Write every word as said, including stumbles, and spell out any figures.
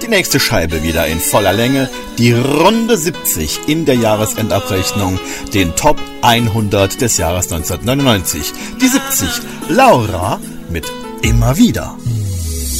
Die nächste Scheibe wieder in voller Länge, die Runde siebzig in der Jahresendabrechnung, den Top hundert des Jahres neunzehnhundertneunundneunzig. Die siebzig, Laura mit Immer wieder.